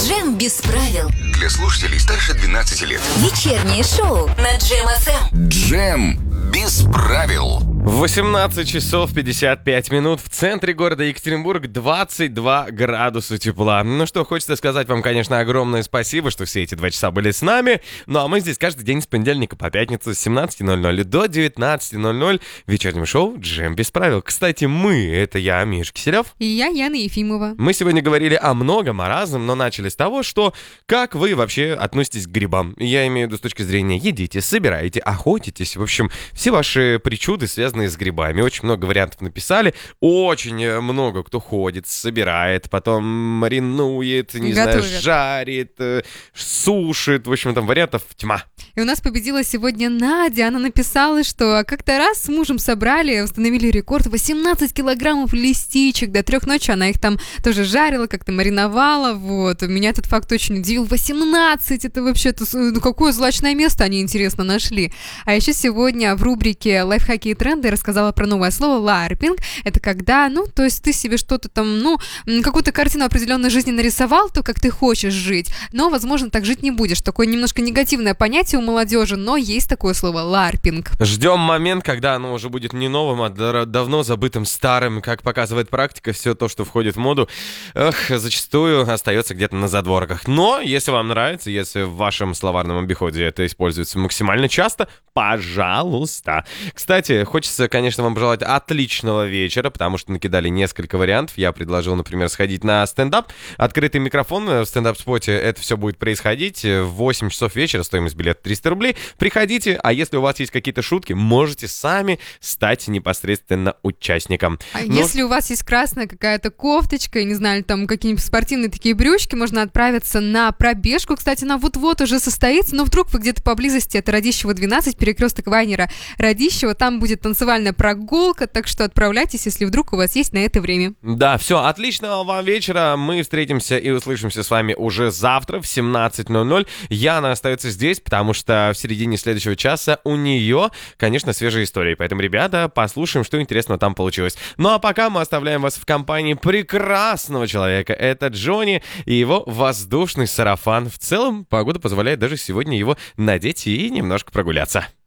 Джем без правил. Для слушателей старше 12 лет. Вечернее шоу на Джем ФМ. Джем без правил. 18 часов 55 минут. В центре города Екатеринбург 22 градуса тепла. Ну что, хочется сказать вам, конечно, огромное спасибо, что все эти 2 часа были с нами. Ну а мы здесь каждый день с понедельника по пятницу с 17:00 до 19:00 в вечернем шоу «Джем без правил». Кстати, мы — это я, Миша Киселев. И я, Яна Ефимова. Мы сегодня говорили о многом, о разном, но начали с того, что как вы вообще относитесь к грибам. Я имею в виду с точки зрения едите, собираете, охотитесь. В общем, все ваши причуды связаны с грибами. Очень много вариантов написали. Очень много кто ходит, собирает, потом маринует, не знаю, жарит, сушит. В общем, там вариантов тьма. И у нас победила сегодня Надя. Она написала, что как-то раз с мужем собрали, установили рекорд 18 килограммов листичек. До 3 ночи она их там тоже жарила, как-то мариновала. Вот. Меня этот факт очень удивил. 18! Это вообще-то какое злачное место они, интересно, нашли. А еще сегодня в рубрике «Лайфхаки и тренды» рассказала про новое слово «ларпинг». Это когда, то есть ты себе что-то там, какую-то картину определенной жизни нарисовал, то, как ты хочешь жить, но, возможно, так жить не будешь. Такое немножко негативное понятие у молодежи, но есть такое слово «ларпинг». Ждем момент, когда оно уже будет не новым, а давно забытым старым. Как показывает практика, все то, что входит в моду, зачастую остается где-то на задворках. Но, если вам нравится, если в вашем словарном обиходе это используется максимально часто, пожалуйста. Кстати, хочется, конечно, вам пожелать отличного вечера, потому что накидали несколько вариантов. Я предложил, например, сходить на стендап. Открытый микрофон в стендап-споте. Это все будет происходить в 8 часов вечера. Стоимость билета 300 рублей. Приходите, а если у вас есть какие-то шутки, можете сами стать непосредственно участником. Если у вас есть красная какая-то кофточка, не знаю, там какие-нибудь спортивные такие брючки, можно отправиться на пробежку. Кстати, она вот-вот уже состоится, но вдруг вы где-то поблизости, это Радищева 12, перекресток Вайнера Радищева, там будет танцевальная прогулка, так что отправляйтесь, если вдруг у вас есть на это время. Да, все, отличного вам вечера. Мы встретимся и услышимся с вами уже завтра в 17:00. Яна остается здесь, потому что в середине следующего часа у нее, конечно, свежие истории. Поэтому, ребята, послушаем, что интересного там получилось. Ну а пока мы оставляем вас в компании прекрасного человека. Это Джонни и его воздушный сарафан. В целом, погода позволяет даже сегодня его надеть и немножко прогуляться.